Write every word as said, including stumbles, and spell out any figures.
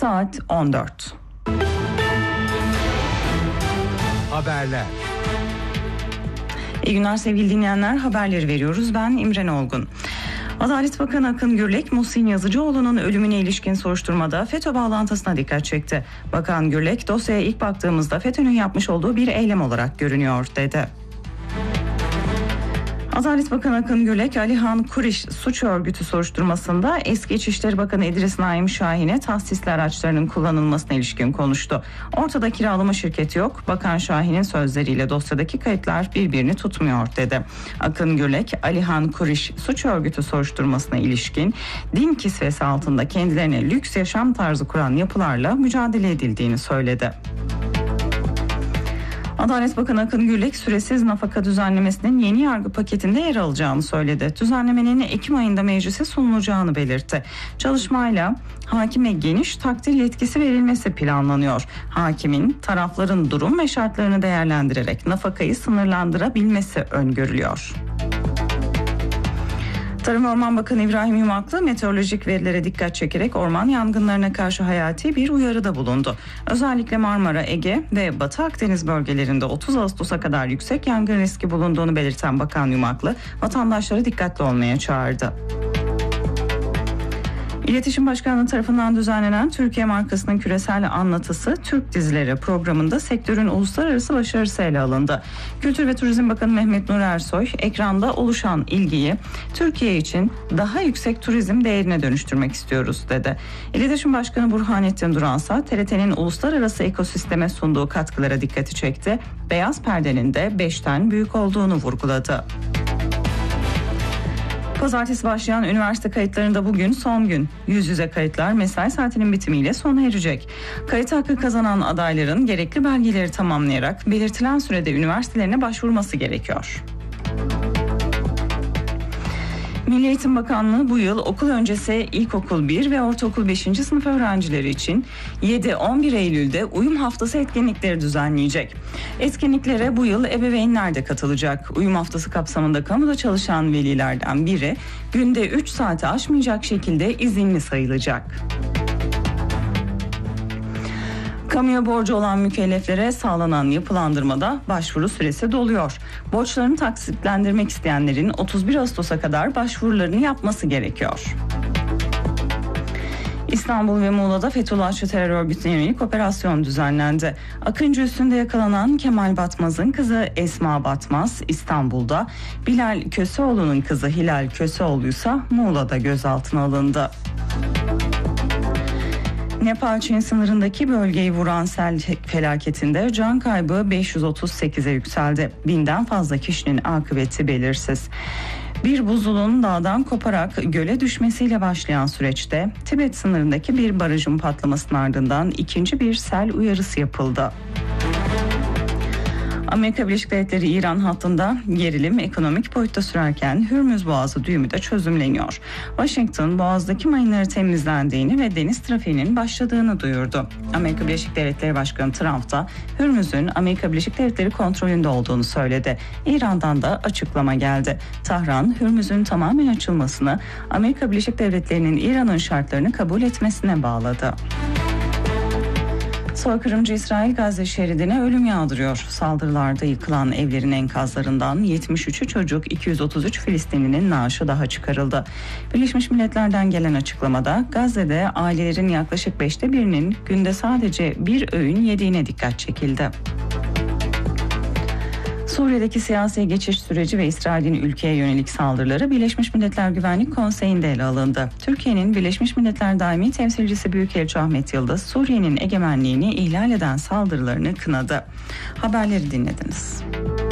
Saat on dört. Haberler. İyi günler sevgili dinleyenler, haberleri veriyoruz. Ben İmren Olgun. Adalet Bakanı Akın Gürlek, Muhsin Yazıcıoğlu'nun ölümüne ilişkin soruşturmada FETÖ bağlantısına dikkat çekti. Bakan Gürlek, dosyaya ilk baktığımızda FETÖ'nün yapmış olduğu bir eylem olarak görünüyor dedi. Adalet Bakanı Akın Gürlek, Alihan Kuriş suç örgütü soruşturmasında eski İçişleri Bakanı İdris Naim Şahin'e tahsisli araçlarının kullanılmasına ilişkin konuştu. Ortada kiralama şirketi yok. Bakan Şahin'in sözleriyle dosyadaki kayıtlar birbirini tutmuyor dedi. Akın Gürlek, Alihan Kuriş suç örgütü soruşturmasına ilişkin din kisvesi altında kendilerine lüks yaşam tarzı kuran yapılarla mücadele edildiğini söyledi. Adalet Bakanı Akın Gürlek, süresiz nafaka düzenlemesinin yeni yargı paketinde yer alacağını söyledi. Düzenlemenin Ekim ayında meclise sunulacağını belirtti. Çalışmayla hakime geniş takdir yetkisi verilmesi planlanıyor. Hakimin tarafların durum ve şartlarını değerlendirerek nafakayı sınırlandırabilmesi öngörülüyor. Tarım ve Orman Bakanı İbrahim Yumaklı, meteorolojik verilere dikkat çekerek orman yangınlarına karşı hayati bir uyarıda bulundu. Özellikle Marmara, Ege ve Batı Akdeniz bölgelerinde otuz Ağustos'a kadar yüksek yangın riski bulunduğunu belirten Bakan Yumaklı, vatandaşları dikkatli olmaya çağırdı. İletişim Başkanlığı tarafından düzenlenen Türkiye markasının küresel anlatısı Türk Dizileri programında sektörün uluslararası başarısı ele alındı. Kültür ve Turizm Bakanı Mehmet Nur Ersoy, ekranda oluşan ilgiyi Türkiye için daha yüksek turizm değerine dönüştürmek istiyoruz dedi. İletişim Başkanı Burhanettin Duransa, T R T'nin uluslararası ekosisteme sunduğu katkılara dikkati çekti. Beyaz perdenin de beşten büyük olduğunu vurguladı. Pazartesi başlayan üniversite kayıtlarında bugün son gün. Yüz yüze kayıtlar mesai saatinin bitimiyle sona erecek. Kayıt hakkı kazanan adayların gerekli belgeleri tamamlayarak belirtilen sürede üniversitelerine başvurması gerekiyor. Milli Eğitim Bakanlığı bu yıl okul öncesi ilkokul bir ve ortaokul beşinci sınıf öğrencileri için yedi on bir Eylül'de uyum haftası etkinlikleri düzenleyecek. Etkinliklere bu yıl ebeveynler de katılacak. Uyum haftası kapsamında kamuda çalışan velilerden biri günde üç saati aşmayacak şekilde izinli sayılacak. Kamuya borcu olan mükelleflere sağlanan yapılandırmada başvuru süresi doluyor. Borçlarını taksitlendirmek isteyenlerin otuz bir Ağustos'a kadar başvurularını yapması gerekiyor. İstanbul ve Muğla'da Fethullahçı terör örgütüne yönelik operasyon düzenlendi. Akıncı üstünde yakalanan Kemal Batmaz'ın kızı Esma Batmaz İstanbul'da, Bilal Köseoğlu'nun kızı Hilal Köseoğlu ise Muğla'da gözaltına alındı. Nepal-Çin sınırındaki bölgeyi vuran sel felaketinde can kaybı beş yüz otuz sekize yükseldi. Binden fazla kişinin akıbeti belirsiz. Bir buzulun dağdan koparak göle düşmesiyle başlayan süreçte Tibet sınırındaki bir barajın patlamasının ardından ikinci bir sel uyarısı yapıldı. Amerika Birleşik Devletleri İran hattında gerilim ekonomik boyutta sürerken Hürmüz Boğazı düğümü de çözümleniyor. Washington, Boğaz'daki mayınları temizlendiğini ve deniz trafiğinin başladığını duyurdu. Amerika Birleşik Devletleri Başkanı Trump da Hürmüz'ün Amerika Birleşik Devletleri kontrolünde olduğunu söyledi. İran'dan da açıklama geldi. Tahran, Hürmüz'ün tamamen açılmasını Amerika Birleşik Devletleri'nin İran'ın şartlarını kabul etmesine bağladı. Soykırımcı İsrail Gazze şeridine ölüm yağdırıyor. Saldırılarda yıkılan evlerin enkazlarından yetmiş üçü çocuk, iki yüz otuz üç Filistinlinin naaşı daha çıkarıldı. Birleşmiş Milletler'den gelen açıklamada Gazze'de ailelerin yaklaşık beşte birinin günde sadece bir öğün yediğine dikkat çekildi. Suriye'deki siyasi geçiş süreci ve İsrail'in ülkeye yönelik saldırıları Birleşmiş Milletler Güvenlik Konseyi'nde ele alındı. Türkiye'nin Birleşmiş Milletler Daimi Temsilcisi Büyükelçi Ahmet Yıldız, Suriye'nin egemenliğini ihlal eden saldırılarını kınadı. Haberleri dinlediniz.